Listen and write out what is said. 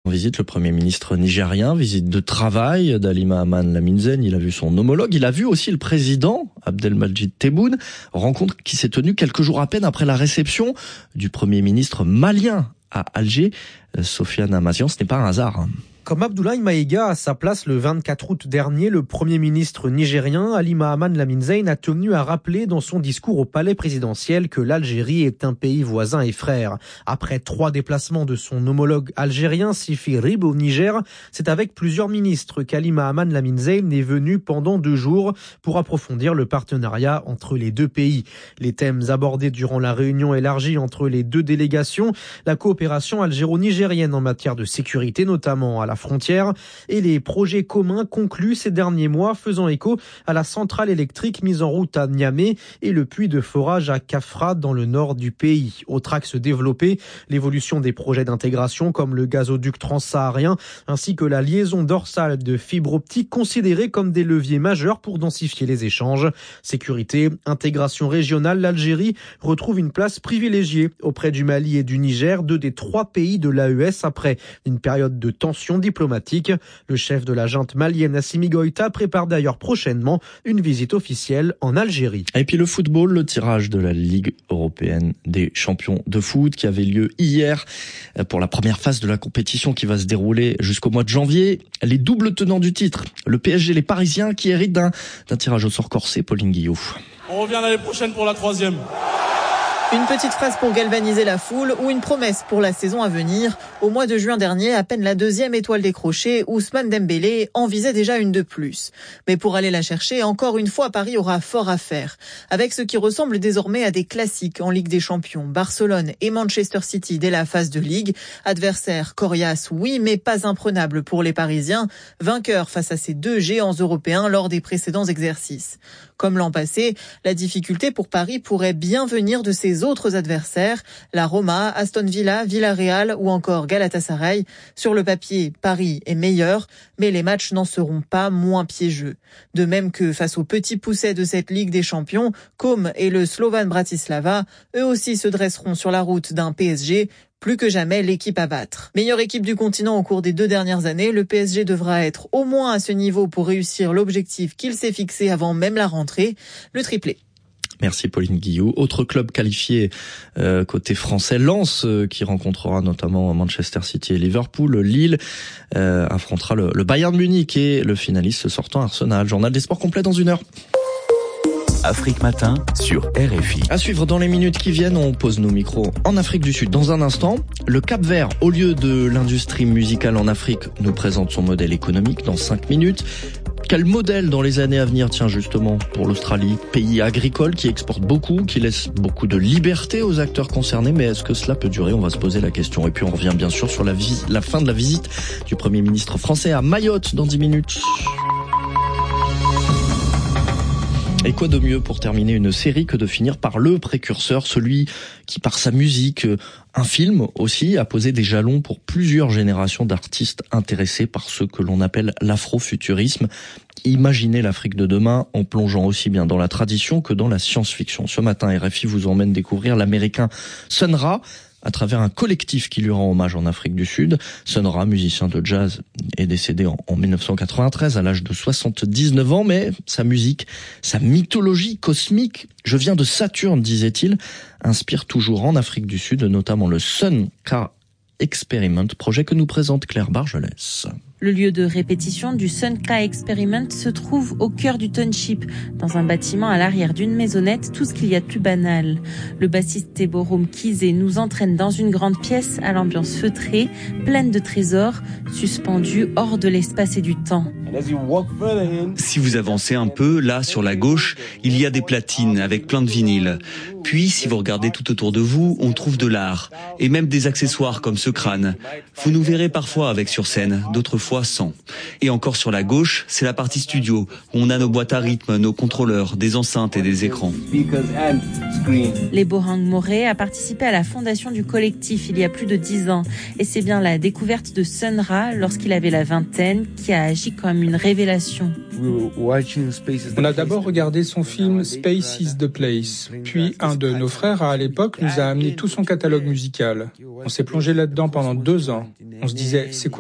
visite le Premier ministre nigérien, visite de travail d'Ali Mahaman Lamine Zeine. Il a vu son homologue. Il a vu aussi le président Abdelmadjid Tebboune. Rencontre qui s'est tenue quelques jours à peine après la réception du Premier ministre malien à Alger. Sofiane Amazian, ce n'est pas un hasard. Comme Abdoulaye Maïga à sa place le 24 août dernier, le Premier ministre nigérien Ali Mahaman Lamine Zeine a tenu à rappeler dans son discours au palais présidentiel que l'Algérie est un pays voisin et frère. Après 3 déplacements de son homologue algérien Sifi Rib au Niger, c'est avec plusieurs ministres qu'Ali Mahaman Lamine Zeine est venu pendant 2 jours pour approfondir le partenariat entre les 2 pays. Les thèmes abordés durant la réunion élargie entre les 2 délégations, la coopération algéro-nigérienne en matière de sécurité notamment à la frontière et les projets communs conclus ces derniers mois faisant écho à la centrale électrique mise en route à Niamey et le puits de forage à Kafra dans le nord du pays. Autre axe développé, l'évolution des projets d'intégration comme le gazoduc transsaharien ainsi que la liaison dorsale de fibre optique considérés comme des leviers majeurs pour densifier les échanges. Sécurité, intégration régionale, l'Algérie retrouve une place privilégiée auprès du Mali et du Niger, 2 des 3 pays de l'AES après une période de tension diplomatique. Le chef de la junte malienne Assimi Goïta prépare d'ailleurs prochainement une visite officielle en Algérie. Et puis le football, le tirage de la Ligue européenne des champions de foot qui avait lieu hier pour la première phase de la compétition qui va se dérouler jusqu'au mois de janvier. Les doubles tenants du titre, le PSG, les Parisiens qui héritent d'un tirage au sort corsé, Pauline Guillot. On revient l'année prochaine pour la 3e. Une petite phrase pour galvaniser la foule ou une promesse pour la saison à venir. Au mois de juin dernier, à peine la 2e étoile décrochée, Ousmane Dembélé en visait déjà une de plus. Mais pour aller la chercher, encore une fois, Paris aura fort à faire. Avec ce qui ressemble désormais à des classiques en Ligue des Champions. Barcelone et Manchester City dès la phase de Ligue. Adversaire coriace, oui, mais pas imprenable pour les Parisiens. Vainqueurs face à ces 2 géants européens lors des précédents exercices. Comme l'an passé, la difficulté pour Paris pourrait bien venir de ses autres adversaires, la Roma, Aston Villa, Villarreal ou encore Galatasaray. Sur le papier, Paris est meilleur, mais les matchs n'en seront pas moins piégeux. De même que face aux petits poussets de cette Ligue des Champions, Côme et le Slovan Bratislava, eux aussi se dresseront sur la route d'un PSG. Plus que jamais l'équipe à battre. Meilleure équipe du continent au cours des 2 dernières années, le PSG devra être au moins à ce niveau pour réussir l'objectif qu'il s'est fixé avant même la rentrée, le triplé. Merci Pauline Guillot. Autre club qualifié côté français, Lens, qui rencontrera notamment Manchester City et Liverpool. Lille affrontera le Bayern Munich et le finaliste sortant Arsenal. Journal des sports complet dans 1 heure. Afrique Matin sur RFI. À suivre dans les minutes qui viennent, on pose nos micros en Afrique du Sud. Dans un instant, le Cap-Vert, au lieu de l'industrie musicale en Afrique, nous présente son modèle économique dans 5 minutes. Quel modèle dans les années à venir, tiens justement, pour l'Australie, pays agricole qui exporte beaucoup, qui laisse beaucoup de liberté aux acteurs concernés, mais est-ce que cela peut durer? On va se poser la question. Et puis on revient bien sûr sur la fin de la visite du Premier ministre français à Mayotte dans 10 minutes. Et quoi de mieux pour terminer une série que de finir par le précurseur, celui qui par sa musique, un film aussi, a posé des jalons pour plusieurs générations d'artistes intéressés par ce que l'on appelle l'afrofuturisme. Imaginez l'Afrique de demain en plongeant aussi bien dans la tradition que dans la science-fiction. Ce matin, RFI vous emmène découvrir l'américain Sun Ra, à travers un collectif qui lui rend hommage en Afrique du Sud. Sun Ra, musicien de jazz, est décédé en 1993 à l'âge de 79 ans, mais sa musique, sa mythologie cosmique, je viens de Saturne, disait-il, inspire toujours en Afrique du Sud, notamment le Sun Ka Experiment, projet que nous présente Claire Bargelès. Le lieu de répétition du Sun Ka Experiment se trouve au cœur du township, dans un bâtiment à l'arrière d'une maisonnette, tout ce qu'il y a de plus banal. Le bassiste Teborum Kizé nous entraîne dans une grande pièce à l'ambiance feutrée, pleine de trésors, suspendus hors de l'espace et du temps. Si vous avancez un peu, là, sur la gauche, il y a des platines avec plein de vinyles. Puis, si vous regardez tout autour de vous, on trouve de l'art, et même des accessoires comme ce crâne. Vous nous verrez parfois avec sur scène, d'autres fois sans. Et encore sur la gauche, c'est la partie studio, où on a nos boîtes à rythme, nos contrôleurs, des enceintes et des écrans. Les Bohang Moré a participé à la fondation du collectif il y a plus de 10 ans. Et c'est bien la découverte de Sun Ra, lorsqu'il avait la vingtaine, qui a agi comme une révélation. On a d'abord regardé son film Space is the Place. Puis un de nos frères, à l'époque, nous a amené tout son catalogue musical. On s'est plongé là-dedans pendant 2 ans. On se disait, c'est quoi